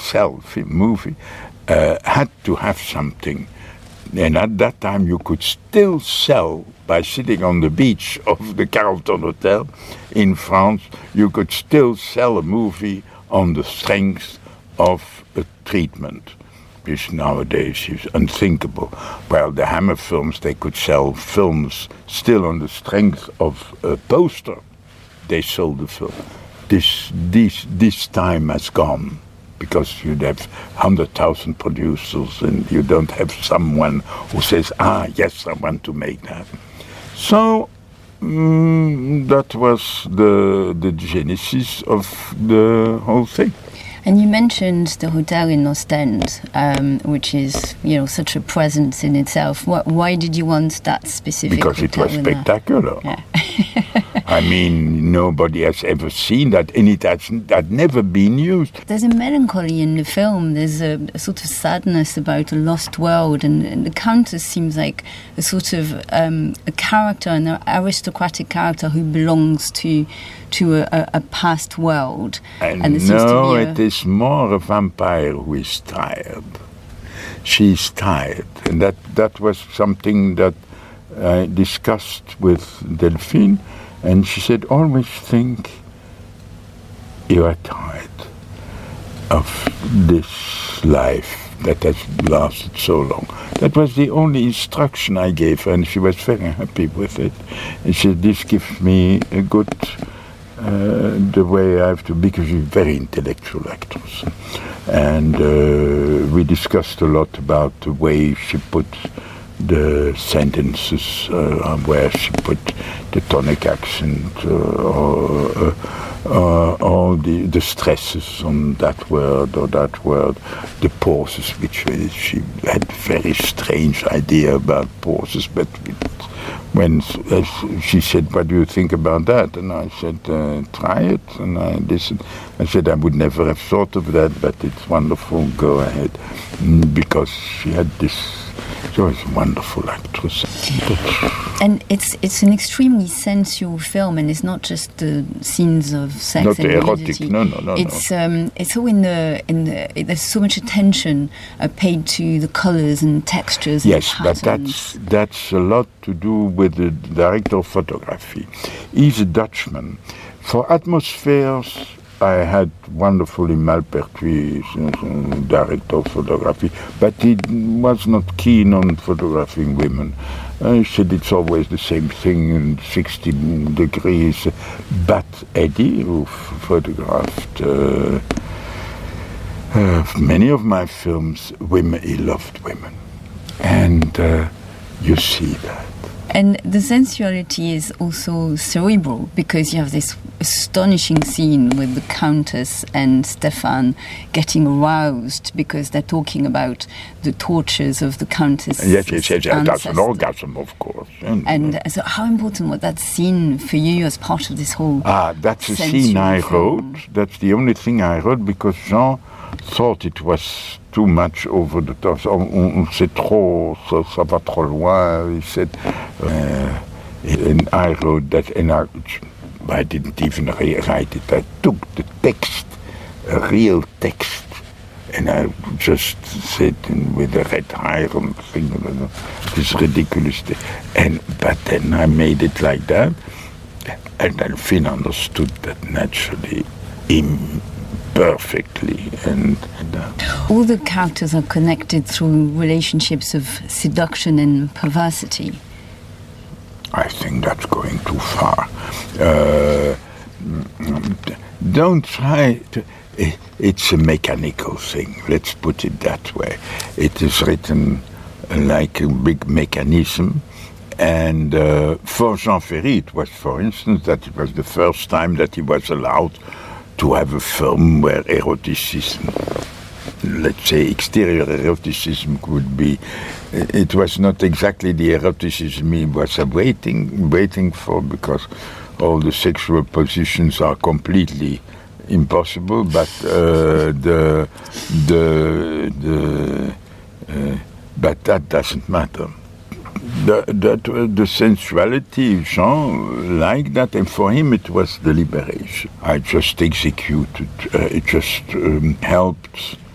sell movie had to have something. And at that time, you could still sell, by sitting on the beach of the Carlton Hotel in France, you could still sell a movie on the strength of a treatment, which nowadays is unthinkable. Well, the Hammer films, they could sell films still on the strength of a poster. They sold the film. This time has gone, because you'd have 100,000 producers and you don't have someone who says, yes, I want to make that. So that was the genesis of the whole thing. And you mentioned the hotel in Ostend, which is, such a presence in itself. Why did you want that specific Because hotel? It was spectacular. Yeah. I mean, nobody has ever seen that, and it had never been used. There's a melancholy in the film. There's a sort of sadness about a lost world, and the Countess seems like a sort of a character, an aristocratic character who belongs to a past world. And it is more a vampire who is tired. She's tired, and that was something that I discussed with Delphine, and she said, always think you are tired of this life that has lasted so long. That was the only instruction I gave her, and she was very happy with it. And she said, this gives me a good, the way I have to, because she's a very intellectual actress. And we discussed a lot about the way she put the sentences, where she put the tonic accent, all the stresses on that word or that word, the pauses, which she had very strange idea about pauses, but when she said, what do you think about that? And I said, try it. And I listened. I said, I would never have thought of that, but it's wonderful, go ahead. Because she had this, she was a wonderful actress. And it's an extremely sensual film, and it's not just the scenes of sex not and erotic, nudity. no. It's all in the there's so much attention paid to the colours and textures. Yes, and but patterns. that's a lot to do with the director of photography. He's a Dutchman. For atmospheres, I had wonderfully Malpertuis, director of photography, but he was not keen on photographing women. He said it's always the same thing in 60 degrees. But Eddie, who photographed many of my films, women, he loved women. And you see that. And the sensuality is also cerebral, because you have this astonishing scene with the Countess and Stefan getting aroused because they're talking about the tortures of the Countess. Yes, that's an orgasm, of course. And so how important was that scene for you as part of this whole that's a scene I wrote. That's the only thing I wrote, because Jean thought it was too much over the top. C'est trop, ça va trop loin, he said. And I wrote that, and I didn't even rewrite it. I took the text, a real text, and I just said with a red iron thing, this ridiculous thing. But then I made it like that, and then Finn understood that naturally, perfectly. And all the characters are connected through relationships of seduction and perversity. I think that's going too far. Don't try to... It's a mechanical thing, let's put it that way. It is written like a big mechanism. And for Jean Ferry, it was, for instance, that it was the first time that he was allowed to have a film where eroticism, let's say exterior eroticism, could be. It was not exactly the eroticism he was waiting for, because all the sexual positions are completely impossible. But but that doesn't matter. The sensuality, Jean liked that, and for him it was the liberation. I just executed, it just helped